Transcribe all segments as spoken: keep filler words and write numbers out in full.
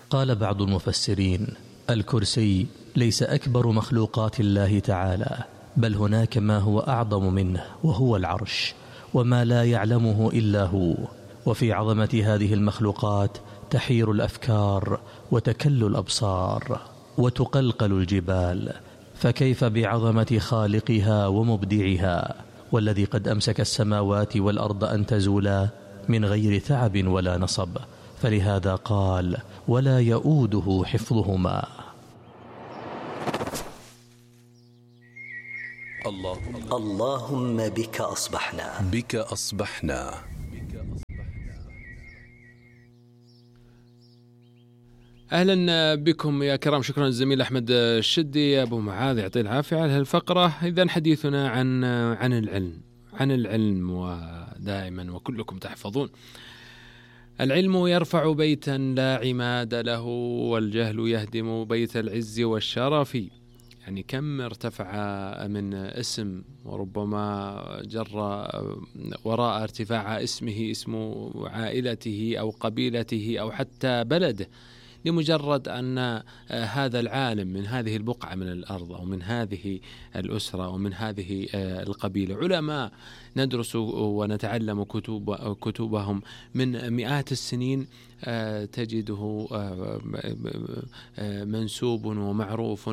قال بعض المفسرين: الكرسي ليس أكبر مخلوقات الله تعالى، بل هناك ما هو أعظم منه وهو العرش، وما لا يعلمه إلا هو. وفي عظمة هذه المخلوقات تحير الأفكار وتكل الأبصار وتقلقل الجبال، فكيف بعظمة خالقها ومبدعها، والذي قد أمسك السماوات والأرض أن تزولا من غير تعب ولا نصب، فلهذا قال: ولا يؤوده حفظهما. اللهم بك أصبحنا بك أصبحنا أهلا بكم يا كرام. شكرا للزميل أحمد الشدي أبو معاذ، يعطيه العافية على هالفقرة. إذن حديثنا عن عن العلم عن العلم ودائما وكلكم تحفظون: العلم يرفع بيتا لا عماد له، والجهل يهدم بيت العز والشرف. يعني كم ارتفع من اسم، وربما جر وراء ارتفاع اسمه اسم عائلته أو قبيلته أو حتى بلده، لمجرد أن هذا العالم من هذه البقعة من الأرض أو من هذه الأسرة أو من هذه القبيلة، علماء ندرس ونتعلم كتب كتبهم من مئات السنين، تجده منسوب ومعروف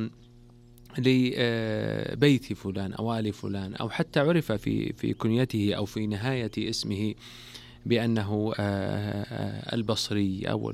لبيت فلان أو آل فلان، أو حتى عرف في في كنيته أو في نهاية اسمه بأنه البصري أو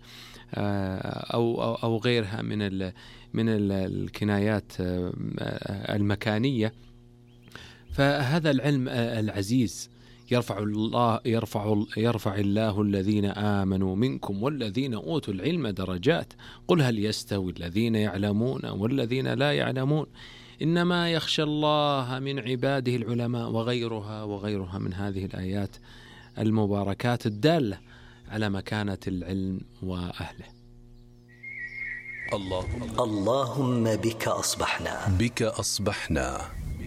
أو أو غيرها من ال من ال الكنايات المكانية. فهذا العلم العزيز يرفع الله يرفع يرفع الله الذين آمنوا منكم والذين أوتوا العلم درجات. قل هل يستوي الذين يعلمون والذين لا يعلمون، إنما يخشى الله من عباده العلماء، وغيرها وغيرها من هذه الآيات المباركات الدالة على مكانة العلم وأهله. اللهم بك أصبحنا بك أصبحنا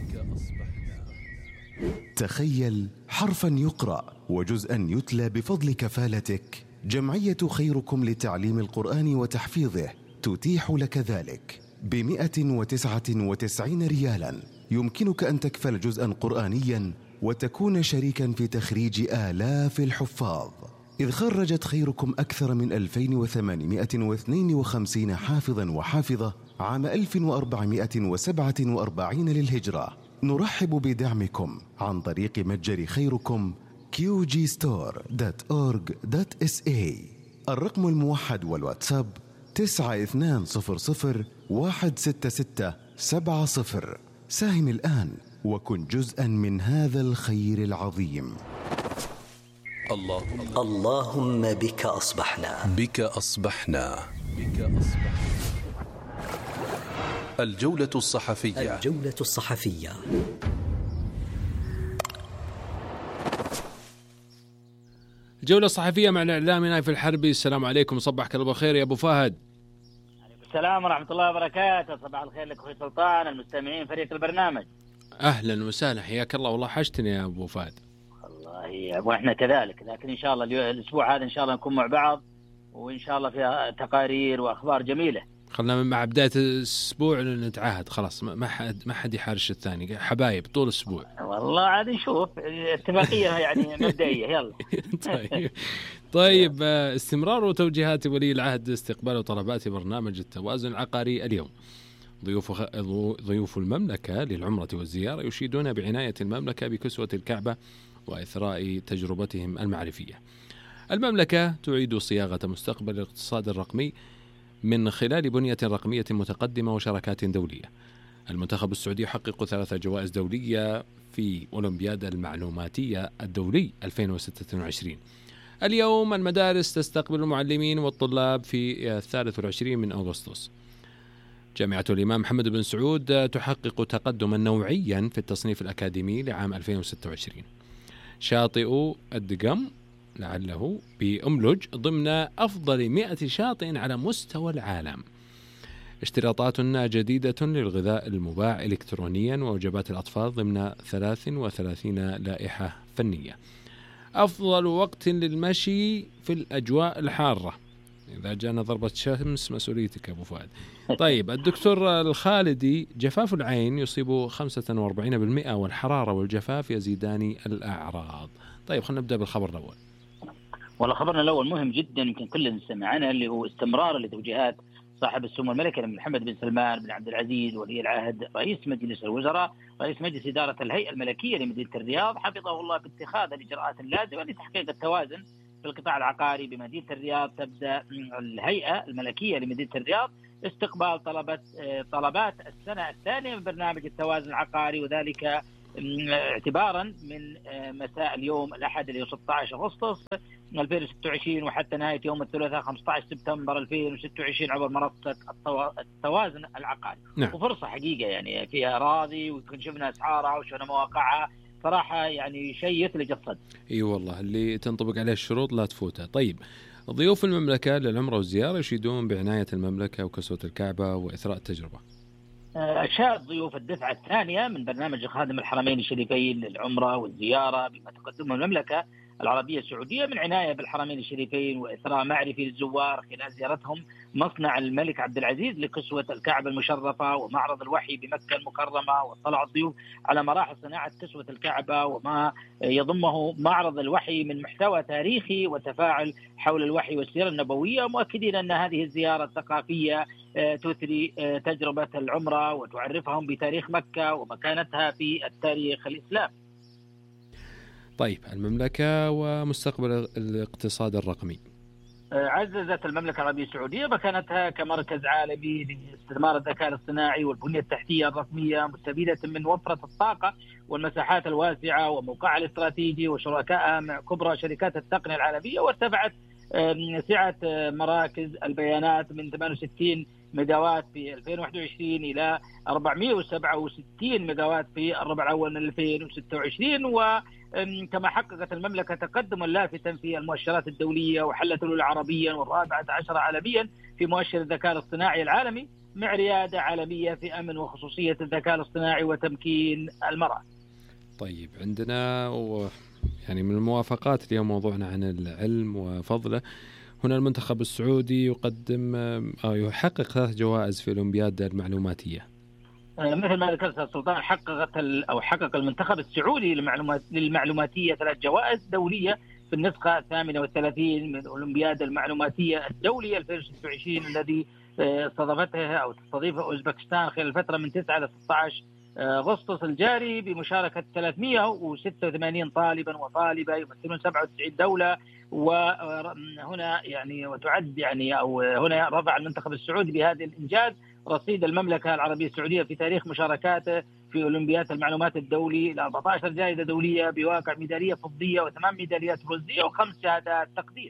تخيل حرفا يقرأ وجزءا يتلى بفضل كفالتك. جمعية خيركم لتعليم القرآن وتحفيظه تتيح لك ذلك بمئة وتسعة وتسعين ريالا. يمكنك أن تكفل جزءا قرآنيا وتكون شريكا في تخريج آلاف الحفاظ، إذ خرجت خيركم أكثر من ألفين وثمانمائة واثنين وخمسين حافظا وحافظة عام ألف وأربعمائة وسبعة وأربعين للهجرة. نرحب بدعمكم عن طريق متجر خيركم كيو جي ستور دوت أورج دوت إس إيه. الرقم الموحد والواتساب تسعة اثنان صفر صفر واحد ستة ستة سبعة صفر. ساهم الآن وكن جزءا من هذا الخير العظيم. اللهم بك أصبحنا بك أصبحنا بك أصبحنا الجولة الصحفية الجولة الصحفية الجولة الصحفية مع الإعلامي نايف الحربي. السلام عليكم، صبحك الله بالخير يا أبو فهد. عليكم السلام ورحمة الله وبركاته. صباح الخير لك أخوي سلطان، المستمعين، فريق البرنامج. أهلا وسهلا، حياك الله، والله حشتني يا أبو فهد. والله وإحنا كذلك، لكن إن شاء الله الأسبوع هذا إن شاء الله نكون مع بعض، وإن شاء الله فيها تقارير وأخبار جميلة. خلنا مع بداية الأسبوع نتعاهد خلاص، ما حد ما حد يحارش الثاني، حبايب طول الأسبوع. والله عاد نشوف اتفاقية يعني مبدئية. يلا. طيب طيب استمرار توجيهات ولي العهد استقبال طلبات برنامج التوازن العقاري اليوم. ضيوف ضيوف المملكة للعمرة والزيارة يشيدون بعناية المملكة بكسوة الكعبة وإثراء تجربتهم المعرفية. المملكة تعيد صياغة مستقبل الاقتصاد الرقمي من خلال بنية رقمية متقدمة وشراكات دولية. المنتخب السعودي يحقق ثلاث جوائز دولية في أولمبياد المعلوماتية الدولي ألفين وستة وعشرين. اليوم المدارس تستقبل المعلمين والطلاب في الثالث والعشرين من أغسطس. جامعة الإمام محمد بن سعود تحقق تقدما نوعيا في التصنيف الأكاديمي لعام ألفين وستة وعشرين. شاطئ الدقم لعله بأملج ضمن أفضل مئة شاطئ على مستوى العالم. اشتراطات جديدة للغذاء المباع إلكترونيا ووجبات الأطفال ضمن ثلاث وثلاثين لائحة فنية. أفضل وقت للمشي في الأجواء الحارة. إذا جانا ضربة شمس مسؤوليتك أبو فهد. طيب الدكتور الخالدي، جفاف العين يصيب خمسة وأربعين بالمئة والحرارة والجفاف يزيدان الأعراض. طيب خلينا نبدأ بالخبر الأول. والله خبرنا الأول مهم جدا يمكن كلنا نسمع عنه، اللي هو استمرار لتوجيهات صاحب السمو الملكي محمد بن سلمان بن عبد العزيز ولي العهد رئيس مجلس الوزراء رئيس مجلس إدارة الهيئة الملكية لمدينة الرياض حفظه الله باتخاذ الإجراءات اللازمة لتحقيق التوازن في القطاع العقاري بمدينة الرياض. تبدأ الهيئة الملكية لمدينة الرياض استقبال طلبات طلبات السنة الثانية من برنامج التوازن العقاري، وذلك اعتبارا من مساء اليوم الأحد اللي هو ستة عشر أغسطس ألفين وستة وعشرين وحتى نهاية يوم الثلاثاء خمسة عشر سبتمبر ألفين وستة وعشرين عبر منصة التوازن العقاري. نعم. وفرصة حقيقة يعني فيها أراضي وكن شفنا أسعارها وشفنا مواقعها، صراحة يعني شيء يثلج الصدر. اي والله اللي تنطبق عليه الشروط لا تفوتها. طيب ضيوف المملكة للعمرة والزيارة يشيدون بعناية المملكة وكسوة الكعبة وإثراء التجربة. أشاد ضيوف الدفعة الثانية من برنامج خادم الحرمين الشريفين للعمرة والزيارة بما تقدمه المملكة العربية السعودية من عناية بالحرمين الشريفين وإثراء معرفي للزوار خلال زيارتهم مصنع الملك عبد العزيز لكسوة الكعبة المشرفة ومعرض الوحي بمكة المكرمة. واطلع الضيوف على مراحل صناعة كسوة الكعبة وما يضمه معرض الوحي من محتوى تاريخي وتفاعل حول الوحي والسيرة النبوية، مؤكدين أن هذه الزيارة الثقافية تثري تجربة العمرة وتعرفهم بتاريخ مكة ومكانتها في التاريخ الإسلامي. طيب المملكة ومستقبل الاقتصاد الرقمي. عززت المملكة العربية السعودية مكانتها كمركز عالمي لاستثمار الذكاء الاصطناعي والبنية التحتية الرقمية، مستفيدة من وفرة الطاقة والمساحات الواسعة وموقعها الاستراتيجي وشركائها مع كبرى شركات التقنية العالمية. وارتفعت سعة مراكز البيانات من ثمانية وستين ميجاوات في ألفين وواحد وعشرين إلى أربعمائة وسبعة وستين ميجاوات في الربع الأول من ألفين وستة وعشرين. وكما حققت المملكة تقدما لافتا في المؤشرات الدولية وحلت الأولى عربيا والرابعة عشر عالميا في مؤشر الذكاء الاصطناعي العالمي مع ريادة عالمية في أمن وخصوصية الذكاء الاصطناعي وتمكين المرأة. طيب عندنا و... يعني من الموافقات اليوم موضوعنا عن العلم وفضله. هنا المنتخب السعودي يقدم أو يحقق ثلاث جوائز في الأولمبياد المعلوماتية. مثل ما ذكرت السلطان حققت أو حقق المنتخب السعودي للمعلومات للمعلوماتية ثلاث جوائز دولية في النسخة الثامنة والثلاثين من الأولمبياد المعلوماتية الدولية ألفين وستة وعشرين الذي استضافتها أو تستضيفها أوزبكستان خلال الفترة من تسعة إلى ستة عشر أغسطس الجاري بمشاركة ثلاثمائة وستة وثمانين طالبا وطالبة يمثلون سبعة وتسعين دولة. وهنا يعني وتعد يعني أو هنا رفع المنتخب السعودي بهذا الإنجاز رصيد المملكة العربية السعودية في تاريخ مشاركاته في أولمبياد المعلومات الدولي إلى أربعة عشر جائزة دولية بواقع ميدالية فضية وثمان ميداليات برونزية وخمس شهادات تقدير.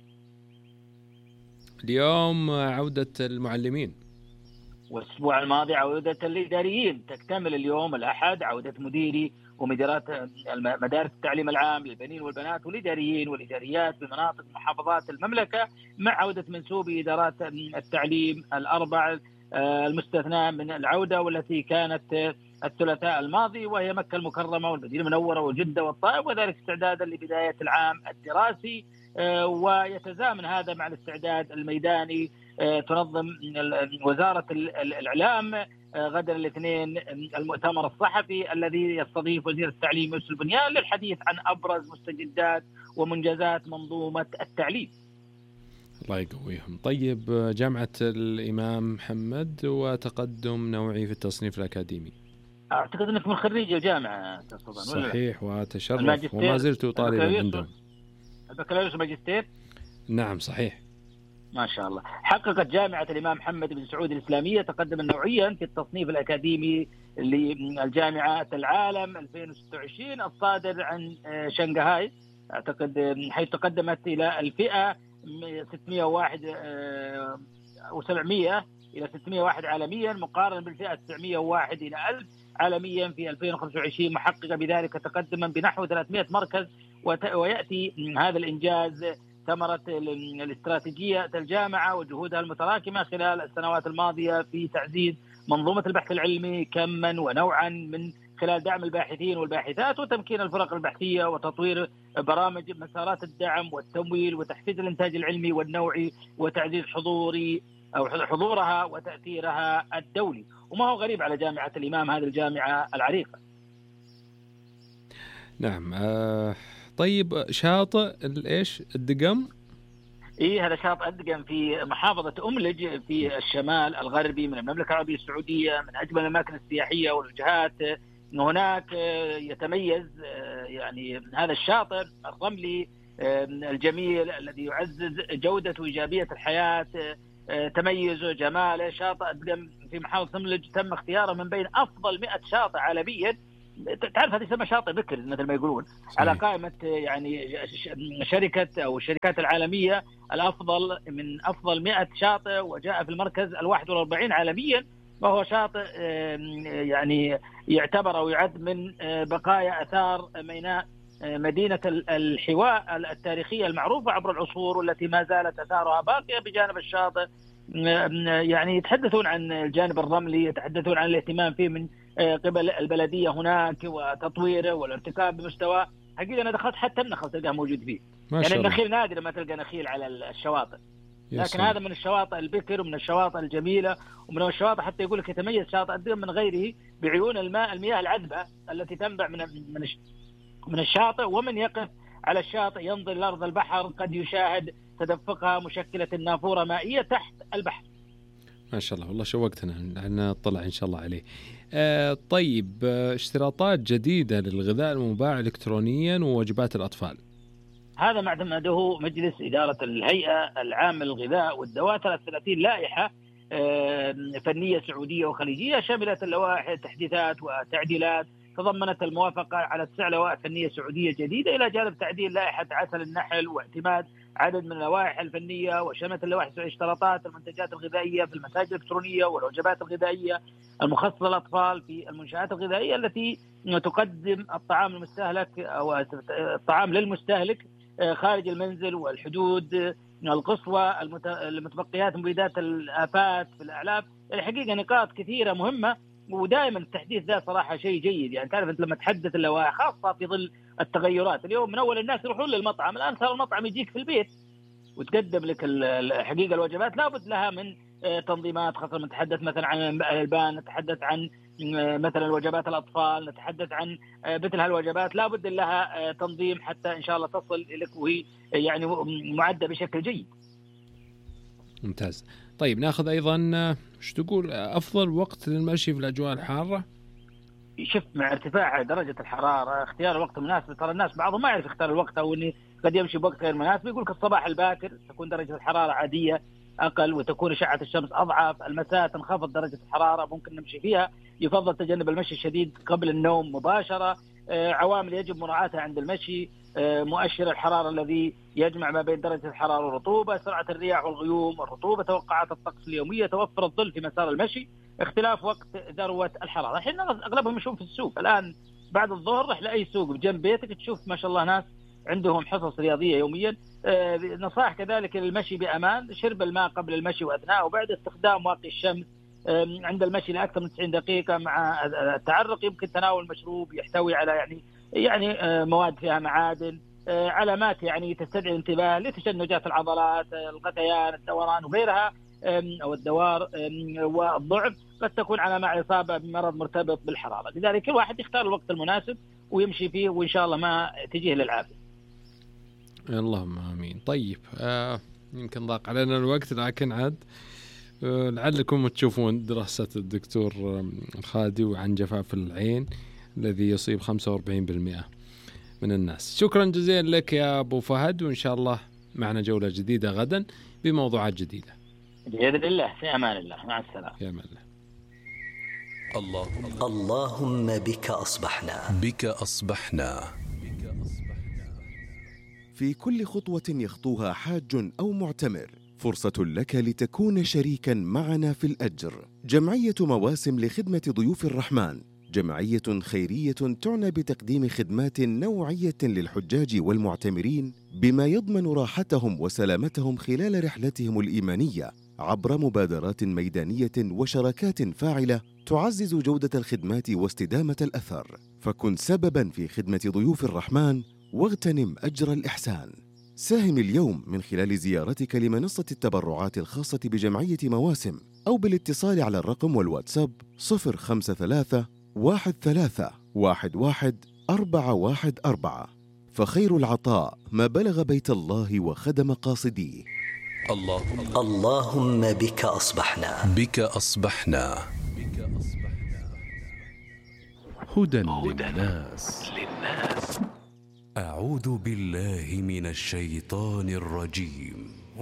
اليوم عودة المعلمين، والأسبوع الماضي عودة الإداريين. تكتمل اليوم الأحد عودة مديري ومديرات مدارس التعليم العام للبنين والبنات والإداريين والإداريات بمناطق محافظات المملكة مع عودة منسوبي إدارات التعليم الأربع المستثنى من العودة والتي كانت الثلاثاء الماضي، وهي مكة المكرمة والمدينة المنورة وجدة والطائف، وذلك استعدادا لبداية العام الدراسي. ويتزامن هذا مع الاستعداد الميداني. تنظم وزارة الإعلام غدا الاثنين المؤتمر الصحفي الذي يستضيف وزير التعليم يوسف البنيان للحديث عن أبرز مستجدات ومنجزات منظومة التعليم. الله يقويهم. طيب جامعة الإمام محمد وتقدم نوعي في التصنيف الأكاديمي. أعتقد أنك من خريج الجامعة. صحيح وتشرف وما زلت طالبا عندهم. البكالوريوس ماجستير. نعم صحيح ما شاء الله. حققت جامعة الإمام محمد بن سعود الإسلامية تقدما نوعيا في التصنيف الأكاديمي للجامعات العالم ألفين وستة وعشرين الصادر عن شنغهاي، أعتقد، حيث تقدمت إلى الفئة ستمائة وواحد وسبعمائة إلى ستمائة وواحد عالميا مقارنة بالفئة تسعمائة وواحد إلى ألف عالميا في ألفين وخمسة وعشرين، محققة بذلك تقدما بنحو ثلاثمائة مركز. ويأتي هذا الإنجاز ثمرة الاستراتيجية الجامعة وجهودها المتراكمة خلال السنوات الماضية في تعزيز منظومة البحث العلمي كما ونوعا من خلال دعم الباحثين والباحثات وتمكين الفرق البحثية وتطوير برامج مسارات الدعم والتمويل وتحفيز الإنتاج العلمي والنوعي وتعزيز حضوري أو حضورها وتأثيرها الدولي. وما هو غريب على جامعة الإمام، هذه الجامعة العريقة. نعم. آه طيب شاطئ الإيش الدقم؟ إيه هذا شاطئ الدقم في محافظة أملج في الشمال الغربي من المملكة العربية السعودية، من أجمل الأماكن السياحية والوجهات هناك. يتميز يعني هذا الشاطئ الرملي الجميل الذي يعزز جودة وإيجابية الحياة، تميزه جماله. شاطئ الدقم في محافظة أملج تم اختياره من بين أفضل مئة شاطئ عالميا. تعرف هذه يسمى شاطئ بكر مثل ما يقولون، على قائمة يعني شركة أو الشركات العالمية الأفضل من أفضل مئة شاطئ، وجاء في المركز الواحد والأربعين عالميا. وهو شاطئ يعني يعتبر أو يعد من بقايا أثار ميناء مدينة الحواء التاريخية المعروفة عبر العصور، والتي ما زالت أثارها باقية بجانب الشاطئ. يعني يتحدثون عن الجانب الرملي، يتحدثون عن الاهتمام فيه من قبل البلدية هناك وتطويره والارتقاء بمستوى. حقيقة أنا دخلت حتى النخل تلقاه موجود فيه، يعني النخيل نادر ما تلقى نخيل على الشواطئ، لكن هذا من الشواطئ البكر ومن الشواطئ الجميلة ومن الشواطئ حتى يقول لك يتميز شاطئ الدقم من غيره بعيون الماء المياه العذبة التي تنبع من من من الشاطئ. ومن يقف على الشاطئ ينظر إلى أرض البحر قد يشاهد تدفقها مشكلة نافورة مائية تحت البحر. ما شاء الله، والله شوقتنا أن نطلع إن شاء الله عليه. آه طيب، آه اشتراطات جديدة للغذاء المباع إلكترونيا ووجبات الأطفال. هذا ما اعتمده مجلس إدارة الهيئة العامة للغذاء والدواء ثلاثين لائحة آه فنية سعودية وخليجية، شملت اللوائح تحديثات وتعديلات تضمنت الموافقة على تسع لوائح فنية سعودية جديدة، إلى جانب تعديل لائحة عسل النحل واعتماد عدد من اللوائح الفنية. وشملت اللوائح اشتراطات المنتجات الغذائية في المتاجر الإلكترونية والوجبات الغذائية المخصصة للأطفال في المنشآت الغذائية التي تقدم الطعام المستهلك أو الطعام للمستهلك خارج المنزل والحدود القصوى، المتبقيات مبيدات الآفات في الأعلاف. الحقيقة نقاط كثيرة مهمة، ودائما التحديث ذا صراحة شيء جيد. يعني تعرف أنت لما تحدث اللوائح خاصة في ظل التغيرات، اليوم من أول الناس يروحون للمطعم، الآن صار المطعم يجيك في البيت وتقدم لك الحقيقة الوجبات لابد لها من تنظيمات، خاصة نتحدث مثلا عن الألبان، نتحدث عن مثلا وجبات الأطفال، نتحدث عن مثل هالوجبات لابد لها تنظيم حتى إن شاء الله تصل لك وهي يعني معدة بشكل جيد. ممتاز. طيب ناخذ أيضا وش تقول أفضل وقت للمشي في الأجواء الحارة؟ شوف، مع ارتفاع درجة الحرارة اختيار الوقت المناسب. ترى الناس بعضهم ما يعرف يختار الوقت، أو إني قد يمشي بوقت غير مناسب. يقول لك الصباح الباكر تكون درجة الحرارة عادية أقل وتكون أشعة الشمس أضعف، المساء تنخفض درجة الحرارة ممكن نمشي فيها. يفضل تجنب المشي الشديد قبل النوم مباشرة. عوامل يجب مراعاتها عند المشي: مؤشر الحرارة الذي يجمع ما بين درجة الحرارة والرطوبة، سرعة الرياح والغيوم، الرطوبة، توقعات الطقس اليومية، توفر الظل في مسار المشي، اختلاف وقت ذروة الحرارة. الحين أغلبهم يشوف في السوق الآن بعد الظهر، رح لأي سوق بجنب بيتك تشوف ما شاء الله ناس عندهم حصص رياضية يوميا. آه نصائح كذلك للمشي بأمان: شرب الماء قبل المشي وأثناءه، وبعد استخدام واقي الشمس آه عند المشي لأكثر من تسعين دقيقة. مع التعرق يمكن تناول مشروب يحتوي على يعني يعني آه مواد فيها معادن. آه علامات يعني تستدعي الانتباه لتشنجات العضلات، الغثيان، الدوران وغيرها، أو الدوار والضعف، قد تكون على مع إصابة بمرض مرتبط بالحرارة. لذلك كل واحد يختار الوقت المناسب ويمشي فيه، وإن شاء الله ما تجيه للعافية. اللهم آمين. طيب آه يمكن ضاق علينا الوقت، لكن عاد آه لعلكم تشوفون دراسة الدكتور الخادي عن جفاف العين الذي يصيب خمسة وأربعين بالمئة من الناس. شكرا جزيلا لك يا أبو فهد، وإن شاء الله معنا جولة جديدة غدا بموضوعات جديدة بإذن الله. في أمان الله، مع السلامة. في أمان الله. اللهم اللهم بك أصبحنا بك أصبحنا في كل خطوة يخطوها حاج أو معتمر فرصة لك لتكون شريكا معنا في الأجر. جمعية مواسم لخدمة ضيوف الرحمن جمعية خيرية تعنى بتقديم خدمات نوعية للحجاج والمعتمرين بما يضمن راحتهم وسلامتهم خلال رحلتهم الإيمانية. عبر مبادرات ميدانية وشراكات فاعلة تعزز جودة الخدمات واستدامة الأثر، فكن سبباً في خدمة ضيوف الرحمن واغتنم أجر الإحسان. ساهم اليوم من خلال زيارتك لمنصة التبرعات الخاصة بجمعية مواسم أو بالاتصال على الرقم والواتساب صفر خمسة ثلاثة واحد ثلاثة واحد واحد أربعة واحد أربعة، فخير العطاء ما بلغ بيت الله وخدم قاصديه. اللهم اللهم بك أصبحنا بك أصبحنا هدى للناس. أعوذ بالله من الشيطان الرجيم.